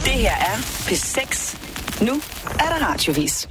Det her er P6. Nu er der radiovis.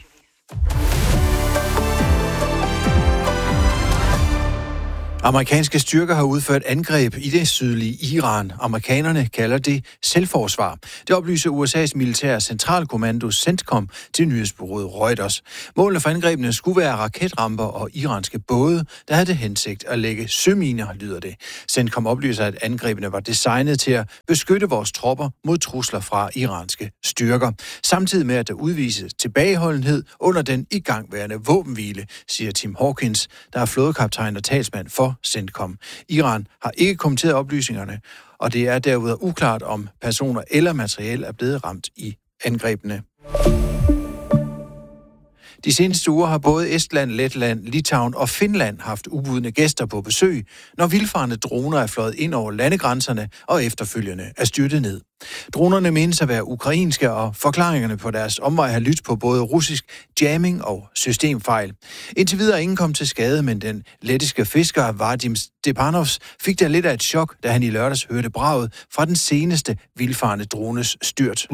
Amerikanske styrker har udført angreb i det sydlige Iran. Amerikanerne kalder det selvforsvar. Det oplyser USA's militære centralkommando CENTCOM til nyhedsbureauet Reuters. Målet for angrebene skulle være raketramper og iranske både, der havde det hensigt at lægge søminer, lyder det. CENTCOM oplyser, at angrebene var designet til at beskytte vores tropper mod trusler fra iranske styrker. Samtidig med, at der udvises tilbageholdenhed under den igangværende våbenhvile, siger Tim Hawkins, der er flådekaptajn og talsmand for CENTCOM. Iran har ikke kommenteret oplysningerne, og det er derudover uklart, om personer eller materiel er blevet ramt i angrebene. De seneste uger har både Estland, Letland, Litauen og Finland haft ubudne gæster på besøg, når vildfarne droner er fløjet ind over landegrænserne og efterfølgende er styrtet ned. Dronerne menes at være ukrainske, og forklaringerne på deres omvej har lyttet på både russisk jamming og systemfejl. Indtil videre ingen kom til skade, men den lettiske fisker Vadim Stepanovs fik da lidt af et chok, da han i lørdags hørte braget fra den seneste vildfarne drones styrt.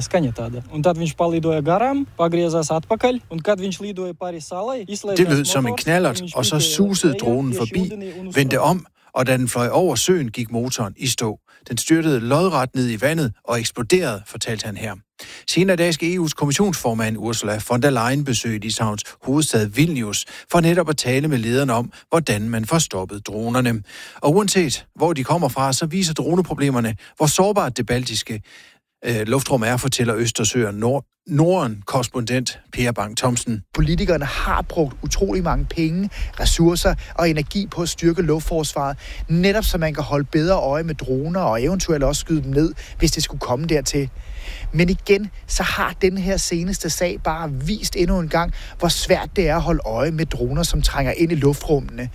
Det lød som en knallert, og så susede dronen forbi, vendte om, og da den fløj over søen, gik motoren i stå. Den styrtede lodret ned i vandet og eksploderede, fortalte han her. Senere dag skal EU's kommissionsformand Ursula von der Leyen besøge Litauens hovedstad Vilnius for netop at tale med lederne om, hvordan man får stoppet dronerne. Og uanset hvor de kommer fra, så viser droneproblemerne, hvor sårbart det baltiske luftrum er, fortæller Østersøen Norden-korrespondent Per Bang-Thomsen. Politikerne har brugt utrolig mange penge, ressourcer og energi på at styrke luftforsvaret, netop så man kan holde bedre øje med droner og eventuelt også skyde dem ned, hvis det skulle komme dertil. Men igen, så har den her seneste sag bare vist endnu en gang, hvor svært det er at holde øje med droner, som trænger ind i luftrummene.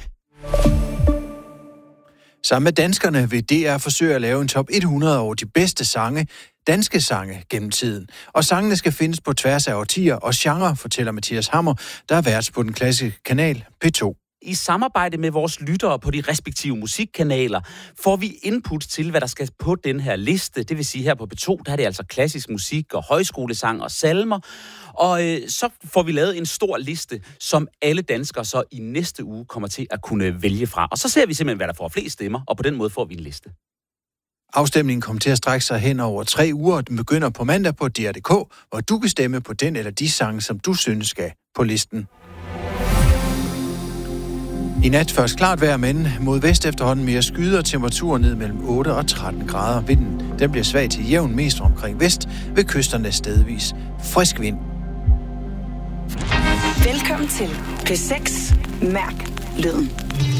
Sammen med danskerne vil DR forsøge at lave en top 100 over de bedste danske sange gennem tiden. Og sangene skal findes på tværs af årtier og genre, fortæller Mathias Hammer, der er vært på den klassiske kanal P2. I samarbejde med vores lyttere på de respektive musikkanaler, får vi input til, hvad der skal på den her liste. Det vil sige, her på P2, der er det altså klassisk musik og højskolesang og salmer. Og så får vi lavet en stor liste, som alle danskere så i næste uge kommer til at kunne vælge fra. Og så ser vi simpelthen, hvad der får flest stemmer, og på den måde får vi en liste. Afstemningen kommer til at strække sig hen over 3 uger, og den begynder på mandag på DR.dk, hvor du kan stemme på den eller de sange, som du synes skal på listen. I nat først klart vejr, men mod vest efterhånden mere skyder temperaturen ned mellem 8 og 13 grader. Vinden den bliver svag til jævn mest omkring vest, ved kysterne stedvis frisk vind. Velkommen til P6. Mærk lyden.